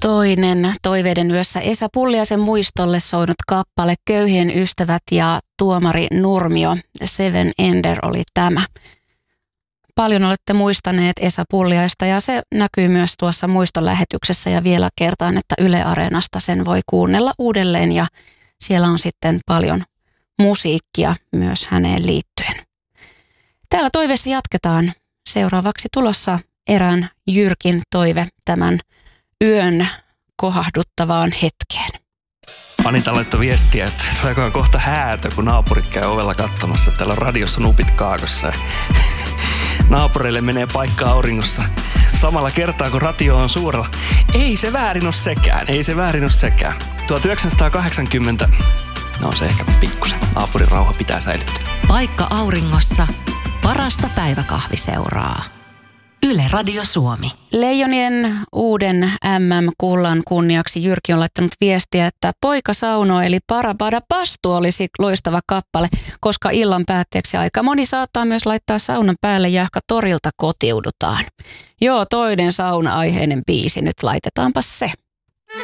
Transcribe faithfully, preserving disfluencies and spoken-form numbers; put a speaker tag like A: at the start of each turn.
A: Toinen Toiveiden yössä Esa Pulliaisen muistolle soinut kappale Köyhien ystävät ja Tuomari Nurmio, Seven Ender oli tämä. Paljon olette muistaneet Esa Pulliaista ja se näkyy myös tuossa muistolähetyksessä ja vielä kertaan, että Yle Areenasta sen voi kuunnella uudelleen ja siellä on sitten paljon musiikkia myös häneen liittyen. Täällä Toiveessa jatketaan. Seuraavaksi tulossa erään Jyrkin toive tämän yön kohahduttavaan hetkeen.
B: Anita laittoi viestiä, että tuleekohan kohta häätö, kun naapurit käy ovella katsomassa. Täällä on radiossa nupit kaakossa. Naapureille menee paikka auringossa samalla kertaa, kun ratio on suurella. Ei se väärin ole sekään, ei se väärin ole sekään. tuhatyhdeksänsataakahdeksankymmentä, no se ehkä pikkusen. Naapurin rauha pitää säilyttää.
C: Paikka auringossa, parasta päiväkahviseuraa. Yle Radio Suomi.
A: Leijonien uuden M M-kullan kunniaksi Jyrki on laittanut viestiä, että Poika saunoo eli Parabada Pastu olisi loistava kappale, koska illan päätteeksi aika moni saattaa myös laittaa saunan päälle jahka torilta kotiudutaan. Joo, toinen sauna-aiheinen biisi, nyt laitetaanpa se.